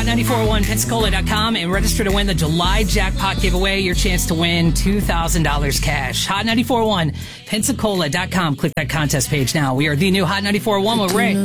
hot941pensacola.com and register to win the July jackpot giveaway. Your chance to win $2,000 cash. Hot941pensacola.com. Click that contest page now. We are the new Hot 94.1 with Ray.